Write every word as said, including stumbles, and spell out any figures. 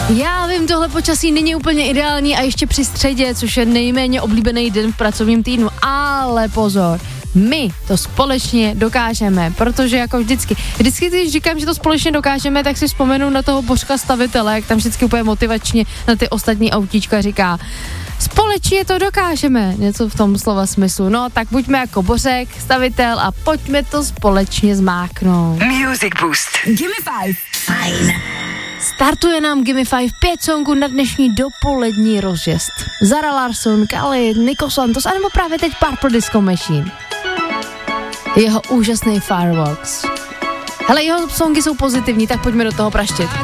Já vím, tohle počasí není úplně ideální a ještě při středě, což je nejméně oblíbený den v pracovním týdnu, ale pozor, my to společně dokážeme, protože jako vždycky, vždycky když říkám, že to společně dokážeme, tak si vzpomenu na toho Bořka stavitele, jak tam vždycky úplně motivačně na ty ostatní autíčka říká, společně to dokážeme, něco v tom slova smyslu, no tak buďme jako Bořek, stavitel a pojďme to společně zmáknout. Music Boost. Gimme five. Fajn. Startuje nám Gimme Five, pět songů na dnešní dopolední rozjezd. Zara Larsson, Khalid, Nico Santos, anebo právě teď Purple Disco Machine. Jeho úžasný Fireworks. Hele, jeho songy jsou pozitivní, tak pojďme do toho praštit.